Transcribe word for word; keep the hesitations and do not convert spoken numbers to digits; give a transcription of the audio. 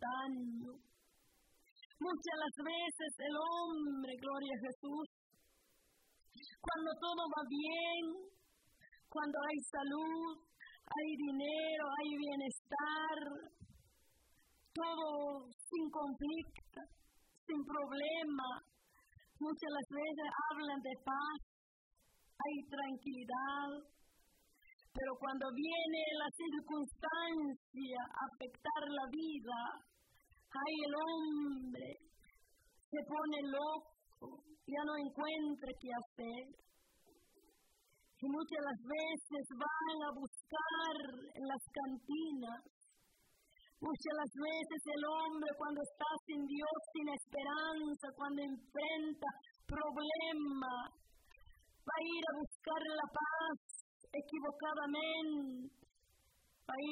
momentáneo. Muchas las veces el hombre, gloria a Jesús, cuando todo va bien, cuando hay salud, hay dinero, hay bienestar, todo sin conflicto, sin problema, muchas las veces hablan de paz, hay tranquilidad, pero cuando viene la circunstancia a afectar la vida, ay, el hombre se pone loco, ya no encuentra qué hacer. Y muchas las veces van a buscar en las cantinas. Muchas las veces el hombre cuando está sin Dios, sin esperanza, cuando enfrenta problemas, va a ir a buscar la paz equivocadamente, va a ir